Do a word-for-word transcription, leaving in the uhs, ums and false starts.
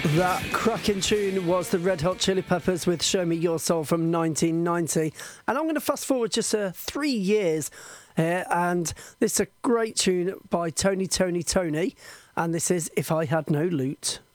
That cracking tune was the Red Hot Chili Peppers with Show Me Your Soul from nineteen ninety. And I'm going to fast forward just uh, three years. Uh, and this is a great tune by Tony, Tony, Tony. And this is If I Had No Loot.